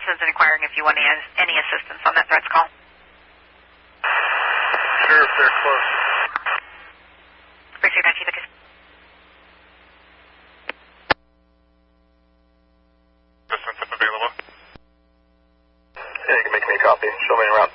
Services and inquiring if you want any assistance on that threats call. Sure, if they're close. Brixie 19 Lucas. Distance if available. Yeah, you can make me a copy. Show me en route.